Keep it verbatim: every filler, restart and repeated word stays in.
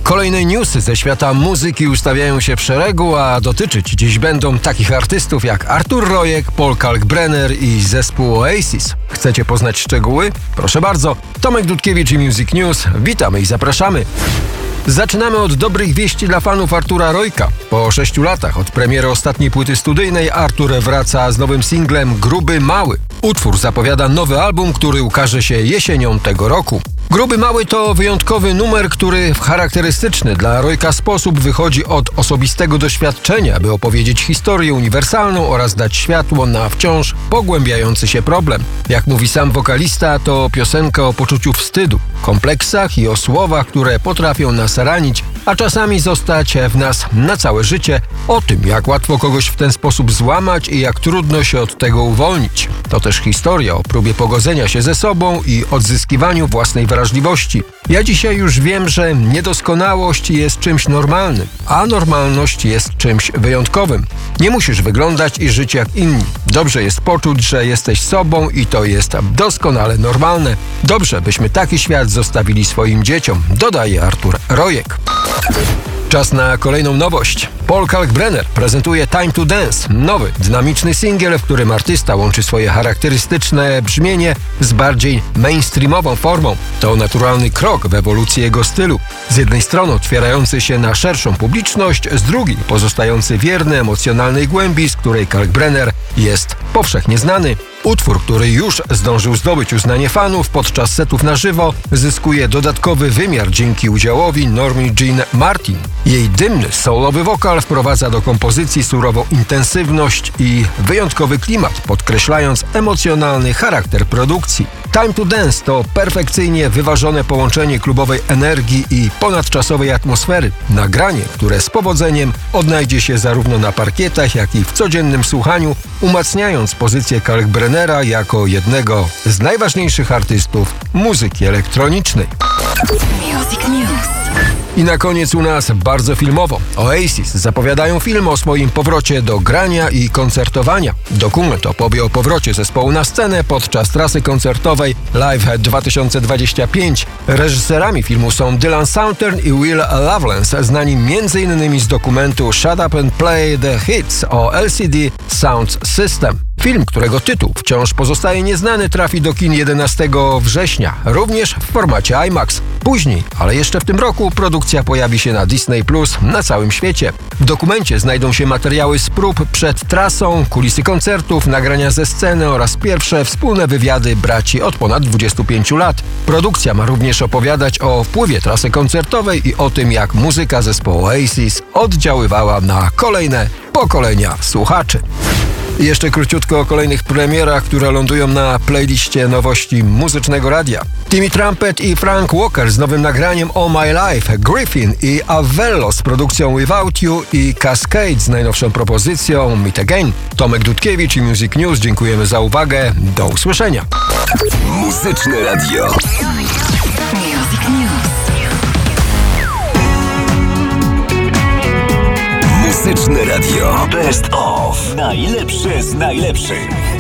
Kolejne newsy ze świata muzyki ustawiają się w szeregu, a dotyczyć dziś będą takich artystów jak Artur Rojek, Paul Kalkbrenner i zespół Oasis. Chcecie poznać szczegóły? Proszę bardzo, Tomek Dudkiewicz i Music News. Witamy i zapraszamy. Zaczynamy od dobrych wieści dla fanów Artura Rojka. Po sześciu latach od premiery ostatniej płyty studyjnej Artur wraca z nowym singlem Gruby Mały. Utwór zapowiada nowy album, który ukaże się jesienią tego roku. Gruby Mały to wyjątkowy numer, który w charakterystyczny dla Rojka sposób wychodzi od osobistego doświadczenia, by opowiedzieć historię uniwersalną oraz dać światło na wciąż pogłębiający się problem. Jak mówi sam wokalista, to piosenka o poczuciu wstydu, kompleksach i o słowach, które potrafią nas ranić, a czasami zostać w nas na całe życie, o tym, jak łatwo kogoś w ten sposób złamać i jak trudno się od tego uwolnić. To też historia o próbie pogodzenia się ze sobą i odzyskiwaniu własnej wrażliwości. Ja dzisiaj już wiem, że niedoskonałość jest czymś normalnym, a normalność jest czymś wyjątkowym. Nie musisz wyglądać i żyć jak inni. Dobrze jest poczuć, że jesteś sobą i to jest doskonale normalne. Dobrze, byśmy taki świat zostawili swoim dzieciom, dodaje Artur Rojek. Czas na kolejną nowość. Paul Kalkbrenner prezentuje Time to Dance, nowy, dynamiczny singiel, w którym artysta łączy swoje charakterystyczne brzmienie z bardziej mainstreamową formą. To naturalny krok w ewolucji jego stylu. Z jednej strony otwierający się na szerszą publiczność, z drugiej pozostający wierny emocjonalnej głębi, z której Kalkbrenner jest powszechnie znany. Utwór, który już zdążył zdobyć uznanie fanów podczas setów na żywo, zyskuje dodatkowy wymiar dzięki udziałowi Normie Jean Martin. Jej dymny, soulowy wokal wprowadza do kompozycji surową intensywność i wyjątkowy klimat, podkreślając emocjonalny charakter produkcji. Time to Dance to perfekcyjnie wyważone połączenie klubowej energii i ponadczasowej atmosfery. Nagranie, które z powodzeniem odnajdzie się zarówno na parkietach, jak i w codziennym słuchaniu, umacniając pozycję Kalkbrennera jako jednego z najważniejszych artystów muzyki elektronicznej. Music News. I na koniec u nas bardzo filmowo. Oasis zapowiadają film o swoim powrocie do grania i koncertowania. Dokument opowie o powrocie zespołu na scenę podczas trasy koncertowej Live dwa tysiące dwadzieścia pięć. Reżyserami filmu są Dylan Sauntern i Will Lovelace, znani między innymi z dokumentu Shut Up and Play the Hits o L C D Sound System. Film, którego tytuł wciąż pozostaje nieznany, trafi do kin jedenastego września, również w formacie IMAX. Później, ale jeszcze w tym roku, produkcja pojawi się na Disney Plus na całym świecie. W dokumencie znajdą się materiały z prób przed trasą, kulisy koncertów, nagrania ze sceny oraz pierwsze wspólne wywiady braci od ponad dwudziestu pięciu lat. Produkcja ma również opowiadać o wpływie trasy koncertowej i o tym, jak muzyka zespołu Oasis oddziaływała na kolejne pokolenia słuchaczy. I jeszcze króciutko o kolejnych premierach, które lądują na playliście nowości muzycznego radia. Timmy Trumpet i Frank Walker z nowym nagraniem All My Life, Griffin i Avello z produkcją Without You i Cascade z najnowszą propozycją Meet Again. Tomek Dudkiewicz i Music News. Dziękujemy za uwagę. Do usłyszenia. Muzyczne radio. Music News. Muzyczne radio. Best of. Najlepsze z najlepszych.